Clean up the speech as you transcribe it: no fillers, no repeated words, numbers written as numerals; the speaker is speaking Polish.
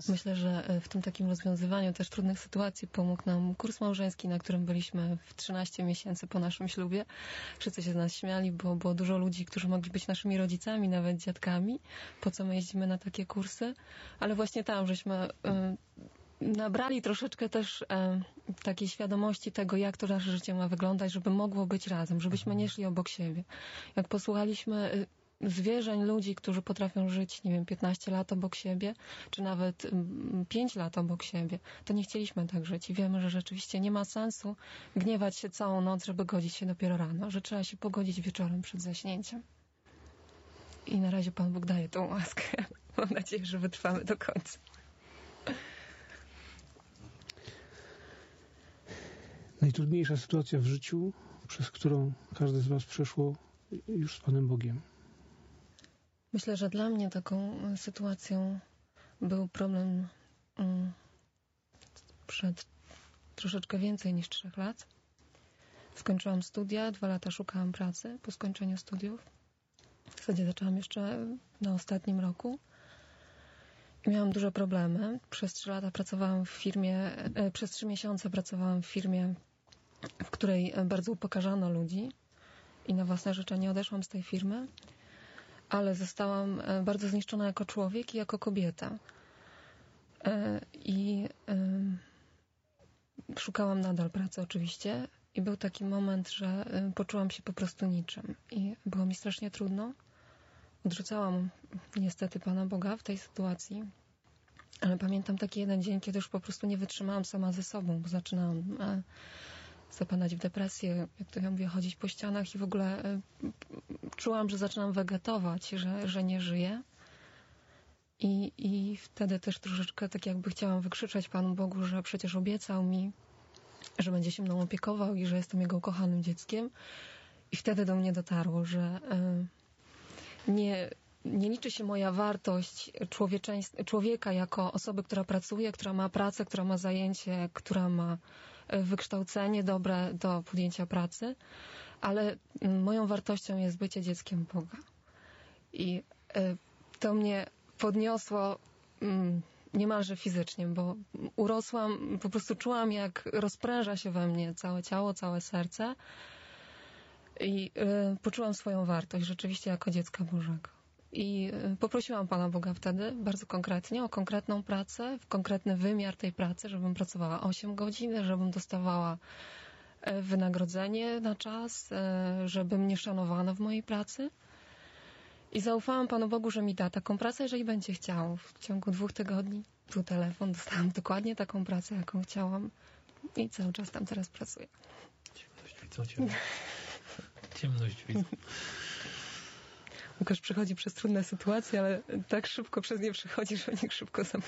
Myślę, że w tym takim rozwiązywaniu też trudnych sytuacji pomógł nam kurs małżeński, na którym byliśmy w 13 miesięcy po naszym ślubie. Wszyscy się z nas śmiali, bo było dużo ludzi, którzy mogli być naszymi rodzicami, nawet dziadkami. Po co my jeździmy na takie kursy? Ale właśnie tam, żeśmy nabrali troszeczkę też takiej świadomości tego, jak to nasze życie ma wyglądać, żeby mogło być razem, żebyśmy nie szli obok siebie. Jak posłuchaliśmy zwierzeń, ludzi, którzy potrafią żyć, nie wiem, 15 lat obok siebie, czy nawet 5 lat obok siebie, to nie chcieliśmy tak żyć i wiemy, że rzeczywiście nie ma sensu gniewać się całą noc, żeby godzić się dopiero rano, że trzeba się pogodzić wieczorem przed zaśnięciem. I na razie Pan Bóg daje tą łaskę. Mam nadzieję, że wytrwamy do końca. Najtrudniejsza sytuacja w życiu, przez którą każdy z was przeszło już z Panem Bogiem. Myślę, że dla mnie taką sytuacją był problem przed troszeczkę więcej niż 3 lat. Skończyłam studia, 2 lata szukałam pracy po skończeniu studiów. W zasadzie zaczęłam jeszcze na ostatnim roku. I miałam duże problemy. Przez 3 lata pracowałam w firmie, przez 3 miesiące pracowałam w firmie, w której bardzo upokarzano ludzi i na własne życzenie odeszłam z tej firmy, ale zostałam bardzo zniszczona jako człowiek i jako kobieta. I szukałam nadal pracy oczywiście i był taki moment, że poczułam się po prostu niczym i było mi strasznie trudno. Odrzucałam niestety Pana Boga w tej sytuacji, ale pamiętam taki jeden dzień, kiedy już po prostu nie wytrzymałam sama ze sobą, bo zaczynałam zapadać w depresję, jak to ja mówię, chodzić po ścianach i w ogóle czułam, że zaczynam wegetować, że nie żyję. I wtedy też troszeczkę tak jakby chciałam wykrzyczeć Panu Bogu, że przecież obiecał mi, że będzie się mną opiekował i że jestem Jego ukochanym dzieckiem. I wtedy do mnie dotarło, że nie liczy się moja wartość człowieka jako osoby, która pracuje, która ma pracę, która ma zajęcie, która ma wykształcenie dobre do podjęcia pracy, ale moją wartością jest bycie dzieckiem Boga. I to mnie podniosło niemalże fizycznie, bo urosłam, po prostu czułam, jak rozpręża się we mnie całe ciało, całe serce i poczułam swoją wartość rzeczywiście jako dziecka Bożego. I poprosiłam Pana Boga wtedy bardzo konkretnie o konkretną pracę, w konkretny wymiar tej pracy, żebym pracowała 8 godzin, żebym dostawała wynagrodzenie na czas, żeby mnie szanowano w mojej pracy. I zaufałam Panu Bogu, że mi da taką pracę, jeżeli będzie chciał. W ciągu 2 tygodni był telefon, dostałam dokładnie taką pracę, jaką chciałam i cały czas tam teraz pracuję. Ciemność widzą. Ciemność widzą. Łukasz przechodzi przez trudne sytuacje, ale tak szybko przez nie przechodzi, że niech szybko zamyka.